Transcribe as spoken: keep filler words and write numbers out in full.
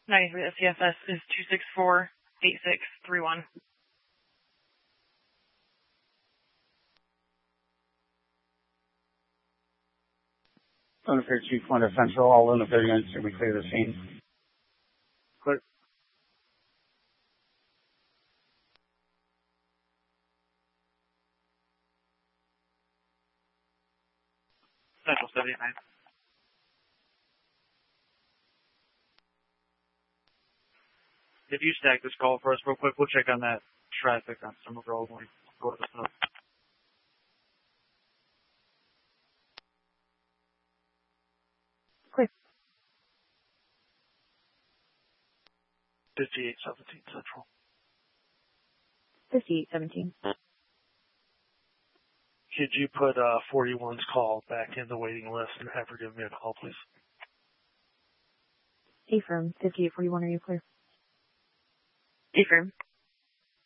ninety-three S C F S is two six four eight six three one. Lunafair Chief one to Central, all Lunafair units should we clear the scene? Clear. Central seventy-nine. If you stack this call for us real quick, we'll check on that traffic on Somerville when we go to the snow. Clear. fifty-eight seventeen Central. fifty-eight seventeen. Could you put uh, forty-one's call back in the waiting list and have her give me a call, please? Affirm. fifty-eight forty-one, are you clear? Affirm.